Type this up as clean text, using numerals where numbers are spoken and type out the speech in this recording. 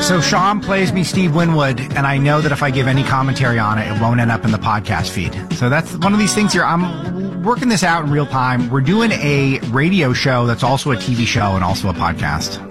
So Sean plays me Steve Winwood, and I know that if I give any commentary on it, it won't end up in the podcast feed. So that's one of these things here. I'm working this out in real time. We're doing a radio show that's also a TV show and also a podcast.